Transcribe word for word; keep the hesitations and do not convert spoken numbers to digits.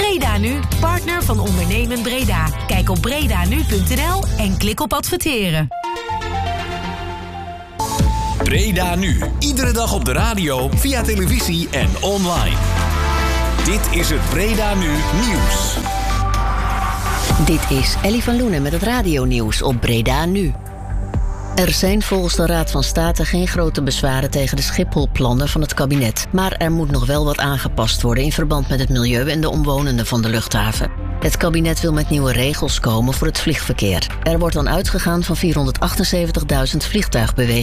Breda Nu, partner van Ondernemen Breda. Kijk op bredanu punt n l en klik op adverteren. Breda Nu, iedere dag op de radio, via televisie en online. Dit is het Breda Nu Nieuws. Dit is Ellie van Loenen met het radionieuws op Breda Nu. Er zijn volgens de Raad van State geen grote bezwaren tegen de Schiphol-plannen van het kabinet. Maar er moet nog wel wat aangepast worden in verband met het milieu en de omwonenden van de luchthaven. Het kabinet wil met nieuwe regels komen voor het vliegverkeer. Er wordt dan uitgegaan van vierhonderdachtenzeventigduizend vliegtuigbewegingen